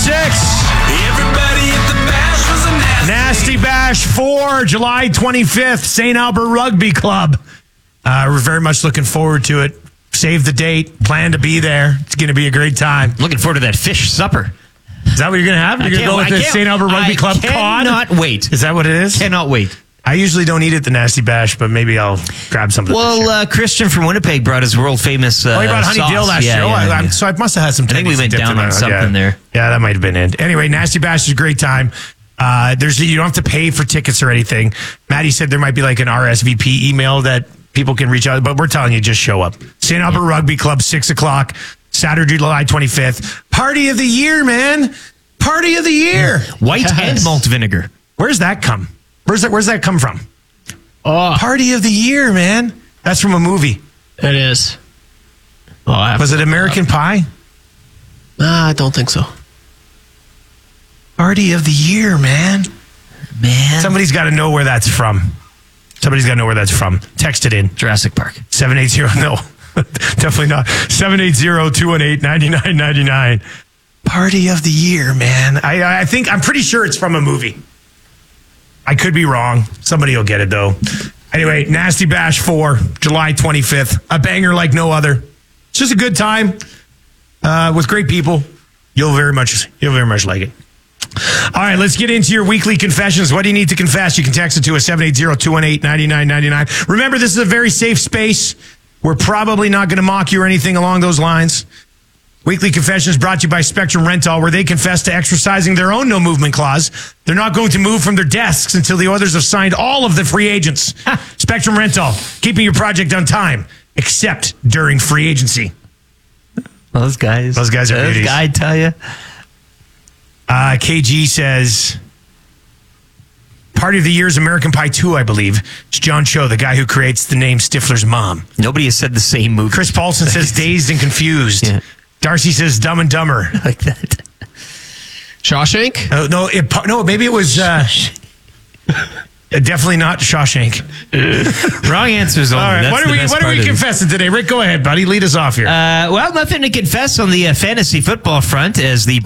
Everybody at the bash was a Nasty Bash 4, July 25th, St. Albert Rugby Club. We're very much looking forward to it. Save the date. Plan to be there. It's going to be a great time. Looking forward to that fish supper. Is that what you're going to have? You're going to go with the St. Albert Rugby Club cod? I cannot wait. Is that what it is? Cannot wait. I usually don't eat at the Nasty Bash, but maybe I'll grab something. Well, Christian from Winnipeg brought his world famous he brought honey sauce. dill last year. So I must have had some. I think we went down on something there. Yeah, that might have been it. Anyway, Nasty Bash is a great time. You don't have to pay for tickets or anything. Maddie said there might be like an RSVP email that people can reach out, but we're telling you, just show up. St. Albert Rugby Club, 6 o'clock, Saturday, July 25th. Party of the year, man. Party of the year. White and malt vinegar. Where's that come? Where's that come from? Oh, Party of the year, man. That's from a movie. it is. Oh, Was it American Pie? Nah, I don't think so. Party of the year, man. Man. Somebody's got to know where that's from. Text it in. Jurassic Park. 780. No, definitely not. 780-218-9999. Party of the year, man. I'm pretty sure it's from a movie. I could be wrong. Somebody will get it, though. Anyway, Nasty Bash 4, July 25th. A banger like no other. It's just a good time with great people. You'll very much like it. All right, let's get into your weekly confessions. What do you need to confess? You can text it to us, 780-218-9999. Remember, this is a very safe space. We're probably not going to mock you or anything along those lines. Weekly Confessions brought to you by Spectrum Rental, where they confess to exercising their own no-movement clause. They're not going to move from their desks until the others have signed all of the free agents. Spectrum Rental, keeping your project on time, except during free agency. Those guys are beauties. I tell you. KG says, Party of the Year is American Pie 2, I believe. It's John Cho, the guy who creates the name Stifler's mom. Nobody has said the same movie. Chris Paulson says Dazed and Confused. Yeah. Darcy says Dumb and Dumber. I like that. Shawshank? No, maybe it was definitely not Shawshank. Wrong answers only. All right, what are we confessing today? Rick, go ahead, buddy. Lead us off here. Well, nothing to confess on the fantasy football front as the